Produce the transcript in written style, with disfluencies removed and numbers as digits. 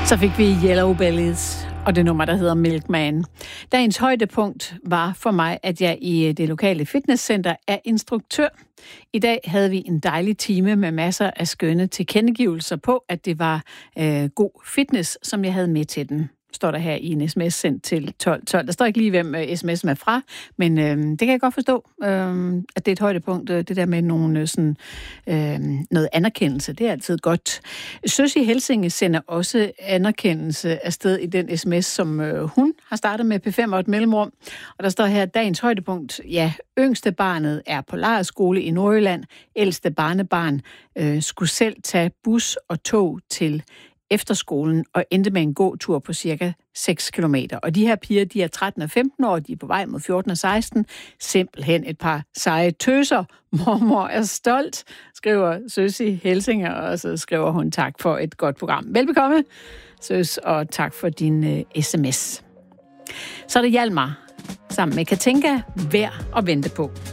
Så fik vi Yellow Bellies og det nummer, der hedder Milkman. Dagens højdepunkt var for mig, at jeg i det lokale fitnesscenter er instruktør. I dag havde vi en dejlig time med masser af skønne tilkendegivelser på, at det var god fitness, som jeg havde med til den. Står der her i en sms sendt til 1212. Der står ikke lige, hvem sms'en er fra, men det kan jeg godt forstå, at det er et højdepunkt. Det der med nogle, noget anerkendelse, det er altid godt. Søs i Helsinge sender også anerkendelse afsted i den sms, som hun har startet med P5 og et mellemrum. Og der står her, dagens højdepunkt, ja, yngste barnet er på lejrskole i Nordjylland. Ældste barnebarn skulle selv tage bus og tog til efterskolen og endte med en gåtur på cirka 6 kilometer. Og de her piger, de er 13 og 15 år, de er på vej mod 14 og 16. Simpelthen et par seje tøser. Mormor er stolt, skriver Søs i Helsinge, og så skriver hun tak for et godt program. Velbekomme, Søs, og tak for din sms. Så er det Hjalmar sammen med Katinka, værd at vente på.